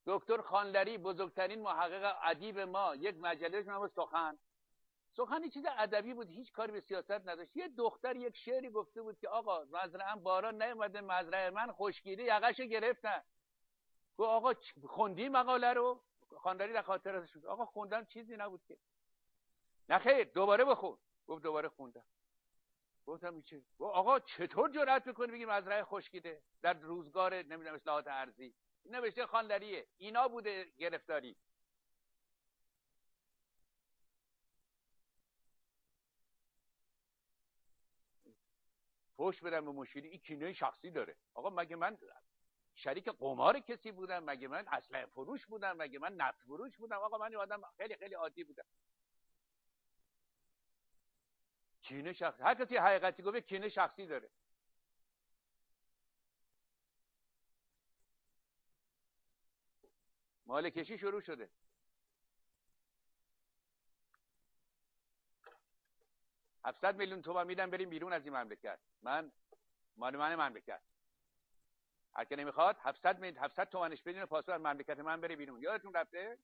دکتر خانلری بزرگترین محقق ادیب ما یک مجله نام سخن چیز ادبی بود، هیچ کاری به سیاست نداشت. یه دختر یک شعری گفته بود که آقا مزرعه‌ام باران نیومده، مزرعه من خشکیده، یقه‌شو گرفتن. گفت آقا خوندی مقاله رو؟ خانلری در خاطرش شد آقا خوندم، چیزی نبود که. نه خیر، دوباره بخون. گفت دوباره خوندم. گفتم چه؟ گفت آقا چطور جرأت میکنی بگی مزرعه خشکیده در روزگار نمیدونم اصلاحات ارضی؟ نوشته خانلریه. اینا بوده گرفتاری. فوش بدم به مشیری، این کینه شخصی داره. آقا مگه من شریک قمار کسی بودم؟ مگه من اسلحه فروش بودم؟ مگه من نفت فروش بودم؟ آقا من آدم خیلی خیلی عادی بودم. کینه شخصی، هر کسی حقیقتی گفته کینه شخصی داره. مال کشی شروع شده. $700 میلیون تومان میدم بریم بیرون از این مملکت. من مال من مملکت. هر کی نمیخواد 700 تومانش بدین پاسو از مملکت من بره بیرون. یادتون رفته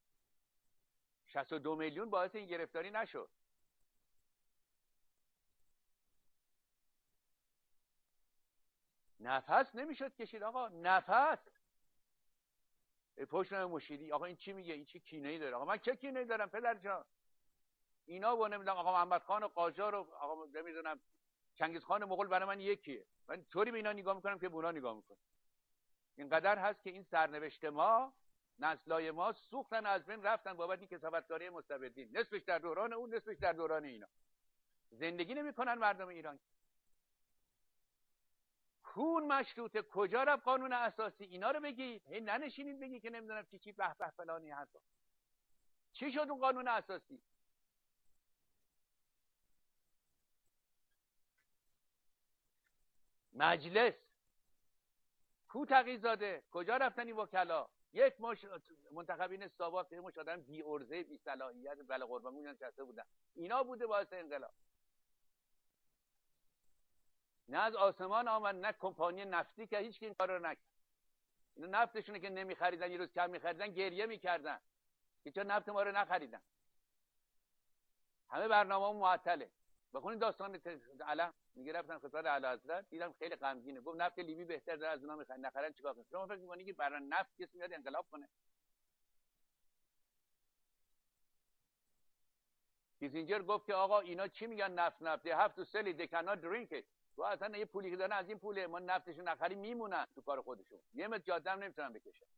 62 میلیون باعث این گرفتاری نشد. نفس نمیشد کشید آقا، نفس. پشت مشیری آقا این چی میگه؟ این چی کینه‌ای داره؟ آقا من چه کینه‌ای دارم پدر جان؟ اینا و نمیدونم آقا محمد خان قاجار و آقا نمیدونم چنگیز خان مغول برای من یکیه. من طوری به اینا نگاه میکنم که به اونا نگاه میکنم. اینقدر هست که این سرنوشت ما، نسلای ما سوختن، از بین رفتن بابت این کثافتکاری مستبدین. نصفش در دوران اون، نصفش در دوران اینا. زندگی نمیکنن مردم ایران. کون مشروطه کجا رفت قانون اساسی؟ اینا رو بگید. هی ننشینید بگید که نمیدونم چی به به فلانی حرفا. چی شد اون قانون اساسی؟ مجلس کو تقی‌زاده؟ کجا رفتن این وکلا؟ یک مش منتخبین ساواک، یک مش آدم بی ارزه بی صلاحیت بله قربان نشسته بودن. اینا بوده باعث انقلاب. نه از آسمان آمد، نه کمپانی نفتی که هیچ کی این کارو نکرد. اینا نفتشونه که نمیخریدن، یه روز کم میخریدن گریه میکردن که چرا نفت ما رو نخریدن. همه برنامه‌مون معطله. بخونید داستان علم. میگه رفتن خدمت اعلیحضرت، دیدم خیلی غمگینه. گفت نفت لیبی بهتر از اونا میخرن، نخرن چیکار کنن؟ شما فکر می‌کنید که برای نفت کسی میاد انقلاب کنه؟ کیسینجر گفت که آقا اینا چی میگن نفت they have to sell it they cannot drink it. تو اصلا یه پولی که دارن از این پوله، ما نفتشو نخریم میمونن تو کار خودشون. یه متر جاده هم نمیتونن بکشن.